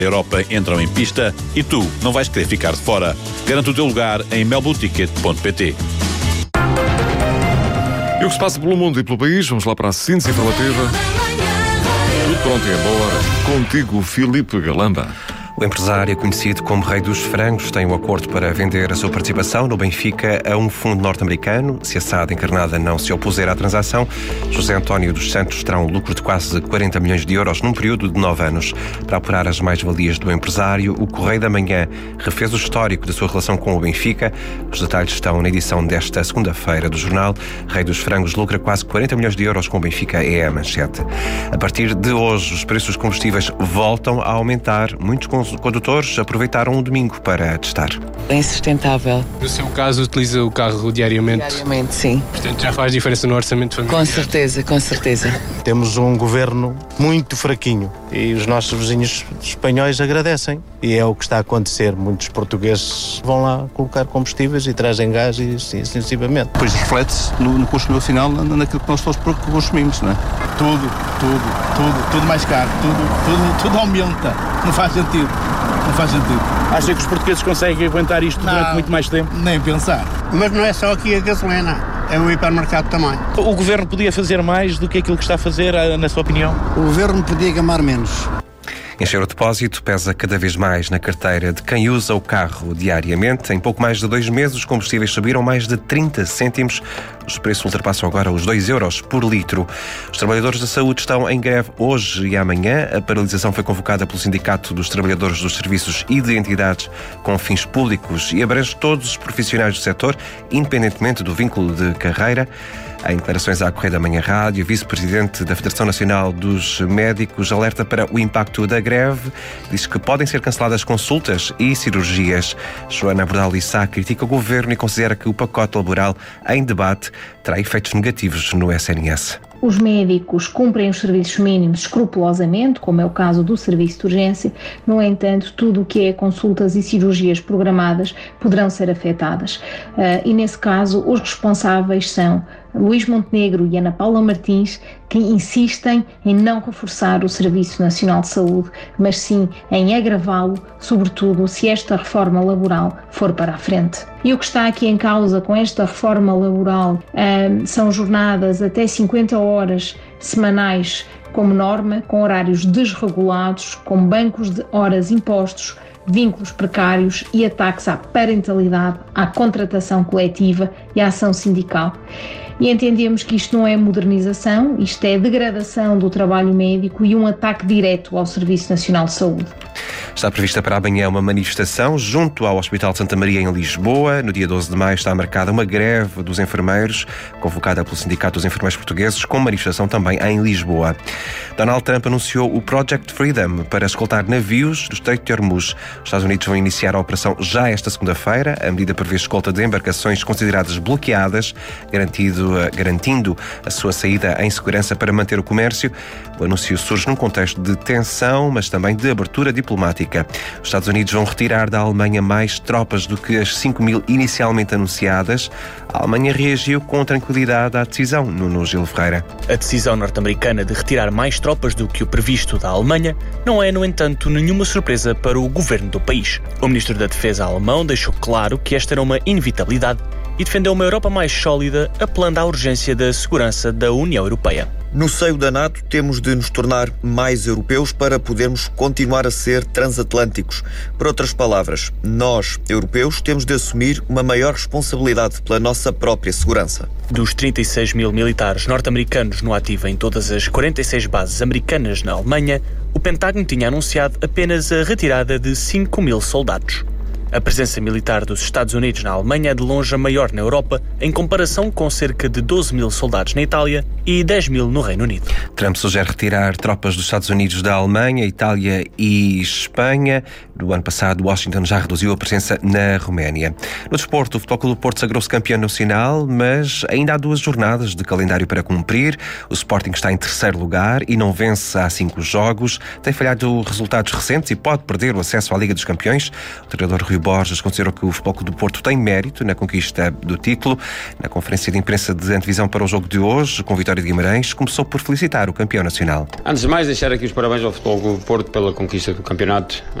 A Europa entram em pista e tu não vais querer ficar de fora. Garante o teu lugar em melbluticket.pt. E o que se passa pelo mundo e pelo país? Vamos lá para a síntese informativa. Tudo pronto e embora. Contigo, Filipe Galamba. O empresário, conhecido como Rei dos Frangos, tem um acordo para vender a sua participação no Benfica a um fundo norte-americano. Se a SAD encarnada não se opuser à transação, José António dos Santos terá um lucro de quase 40 milhões de euros num período de 9 anos. Para apurar as mais-valias do empresário, o Correio da Manhã refez o histórico da sua relação com o Benfica. Os detalhes estão na edição desta segunda-feira do jornal. Rei dos Frangos lucra quase 40 milhões de euros com o Benfica, é a manchete. A partir de hoje, os preços dos combustíveis voltam a aumentar. Muitos condutores aproveitaram o domingo para testar. É insustentável. No seu caso, utiliza o carro diariamente? Diariamente, sim. Portanto, já faz diferença no orçamento familiar? Com certeza, com certeza. Temos um governo muito fraquinho e os nossos vizinhos espanhóis agradecem. E é o que está a acontecer. Muitos portugueses vão lá colocar combustíveis e trazem gás e assim sucessivamente. Pois reflete-se no consumidor final naquilo que nós todos consumimos, não é? Tudo mais caro, tudo aumenta. Não faz sentido. Acha que os portugueses conseguem aguentar isto durante muito mais tempo? Nem pensar. Mas não é só aqui a gasolina, é o hipermercado também. O governo podia fazer mais do que aquilo que está a fazer, na sua opinião? O governo podia gamar menos. Encher o depósito pesa cada vez mais na carteira de quem usa o carro diariamente. Em pouco mais de 2 meses, os combustíveis subiram mais de 30 cêntimos. Os preços ultrapassam agora os 2 euros por litro. Os trabalhadores da saúde estão em greve hoje e amanhã. A paralisação foi convocada pelo Sindicato dos Trabalhadores dos Serviços e de Entidades com fins públicos e abrange todos os profissionais do setor, independentemente do vínculo de carreira. Em declarações à Correio da Manhã Rádio, o vice-presidente da Federação Nacional dos Médicos alerta para o impacto da greve. Diz que podem ser canceladas consultas e cirurgias. Joana Bordal Lissá critica o governo e considera que o pacote laboral em debate terá efeitos negativos no SNS. Os médicos cumprem os serviços mínimos escrupulosamente, como é o caso do serviço de urgência. No entanto, tudo o que é consultas e cirurgias programadas poderão ser afetadas. E nesse caso, os responsáveis são Luís Montenegro e Ana Paula Martins, que insistem em não reforçar o Serviço Nacional de Saúde, mas sim em agravá-lo, sobretudo se esta reforma laboral for para a frente. E o que está aqui em causa com esta reforma laboral são jornadas até 50 horas semanais como norma, com horários desregulados, com bancos de horas impostos, vínculos precários e ataques à parentalidade, à contratação coletiva e à ação sindical. E entendemos que isto não é modernização, isto é degradação do trabalho médico e um ataque direto ao Serviço Nacional de Saúde. Está prevista para amanhã uma manifestação junto ao Hospital de Santa Maria em Lisboa. No dia 12 de maio está marcada uma greve dos enfermeiros, convocada pelo Sindicato dos Enfermeiros Portugueses, com manifestação também em Lisboa. Donald Trump anunciou o Project Freedom para escoltar navios do Estreito de Hormuz. Os Estados Unidos vão iniciar a operação já esta segunda-feira. A medida prevê escolta de embarcações consideradas bloqueadas, garantindo a sua saída em segurança para manter o comércio. O anúncio surge num contexto de tensão, mas também de abertura diplomática. Os Estados Unidos vão retirar da Alemanha mais tropas do que as 5.000 inicialmente anunciadas. A Alemanha reagiu com tranquilidade à decisão, Nuno Gil Ferreira. A decisão norte-americana de retirar mais tropas do que o previsto da Alemanha não é, no entanto, nenhuma surpresa para o governo do país. O ministro da Defesa alemão deixou claro que esta era uma inevitabilidade e defendeu uma Europa mais sólida, apelando à urgência da segurança da União Europeia. No seio da NATO, temos de nos tornar mais europeus para podermos continuar a ser transatlânticos. Por outras palavras, nós, europeus, temos de assumir uma maior responsabilidade pela nossa própria segurança. Dos 36 mil militares norte-americanos no ativo em todas as 46 bases americanas na Alemanha, o Pentágono tinha anunciado apenas a retirada de 5.000 soldados. A presença militar dos Estados Unidos na Alemanha é de longe a maior na Europa, em comparação com cerca de 12.000 soldados na Itália e 10.000 no Reino Unido. Trump sugere retirar tropas dos Estados Unidos da Alemanha, Itália e Espanha. No ano passado, Washington já reduziu a presença na Roménia. No desporto, o Futebol Clube do Porto sagrou-se campeão nacional, mas ainda há 2 jornadas de calendário para cumprir. O Sporting está em 3º lugar e não vence há 5 jogos. Tem falhado resultados recentes e pode perder o acesso à Liga dos Campeões. O treinador Rui Borges considerou que o Futebol Clube do Porto tem mérito na conquista do título. Na conferência de imprensa de antevisão para o jogo de hoje, com Vitória de Guimarães, começou por felicitar o campeão nacional. Antes de mais, deixar aqui os parabéns ao Futebol Clube do Porto pela conquista do campeonato.